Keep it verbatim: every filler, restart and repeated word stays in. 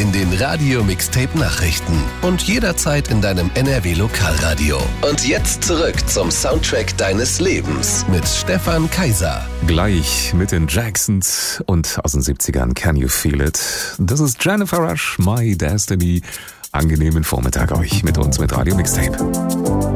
in den Radio Mixtape Nachrichten und jederzeit in deinem N R W Lokalradio. Und jetzt zurück zum Soundtrack deines Lebens mit Stefan Kaiser. Gleich mit den Jacksons und aus den siebzigern Can You Feel It? Das ist Jennifer Rush, My Destiny. Angenehmen Vormittag euch mit uns mit Radio Mixtape.